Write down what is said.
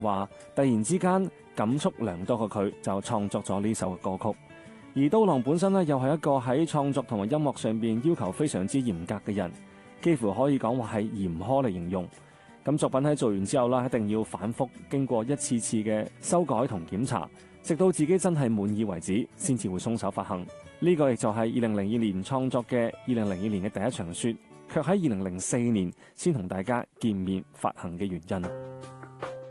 話突然之間感觸良多嘅佢就創作咗呢首歌曲。而刀郎本身呢，又係一個喺創作同埋音樂上邊要求非常之嚴格嘅人，幾乎可以講話係嚴苛嚟形容。咁作品喺做完之後啦，一定要反覆經過一次次嘅修改同檢查，直到自己真係滿意為止，先至會鬆手發行。呢個亦就係2002年創作嘅2002年嘅第一場雪，卻喺2004年先同大家見面發行嘅原因。